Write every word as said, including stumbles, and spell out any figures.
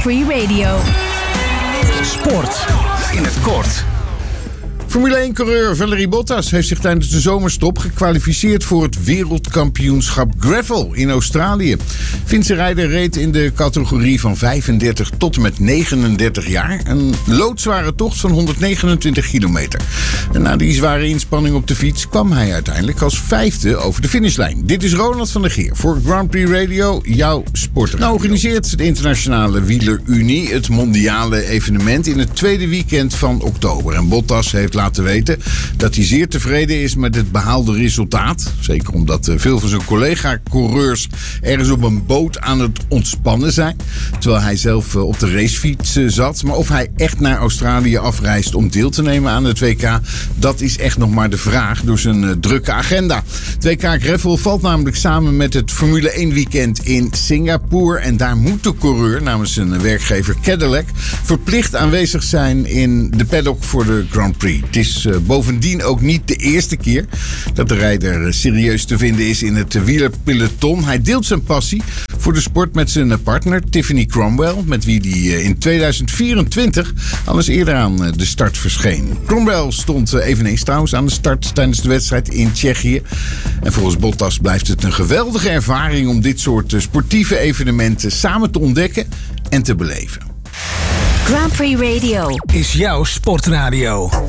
Prix Radio. Sport in het kort. Formule één-coureur Valtteri Bottas heeft zich tijdens de zomerstop gekwalificeerd voor het wereldkampioenschap Gravel in Australië. Finse rijder reed in de categorie van vijfendertig tot en met negenendertig jaar een loodzware tocht van honderdnegenentwintig kilometer. En na die zware inspanning op de fiets kwam hij uiteindelijk als vijfde over de finishlijn. Dit is Ronald van der Geer voor Grand Prix Radio, jouw sportradio. Nou organiseert de Internationale Wielerunie het mondiale evenement in het tweede weekend van oktober. En Bottas heeft laten weten dat hij zeer tevreden is met het behaalde resultaat. Zeker omdat veel van zijn collega-coureurs ergens op een boot aan het ontspannen zijn. Terwijl hij zelf op de racefiets zat. Maar of hij echt naar Australië afreist om deel te nemen aan het W K, dat is echt nog maar de vraag door zijn drukke agenda. Het W K Gravel valt namelijk samen met het Formule één weekend in Singapore. En daar moet de coureur namens zijn werkgever Cadillac verplicht aanwezig zijn in de paddock voor de Grand Prix. Het is uh, bovendien ook niet de eerste keer dat de rijder uh, serieus te vinden is in het uh, wielerpeloton. Hij deelt zijn passie voor de sport met zijn partner Tiffany Cromwell, met wie hij uh, in tweeduizend vierentwintig al eens eerder aan uh, de start verscheen. Cromwell stond uh, eveneens trouwens aan de start tijdens de wedstrijd in Tsjechië. En volgens Bottas blijft het een geweldige ervaring om dit soort uh, sportieve evenementen samen te ontdekken en te beleven. Grand Prix Radio Is jouw sportradio.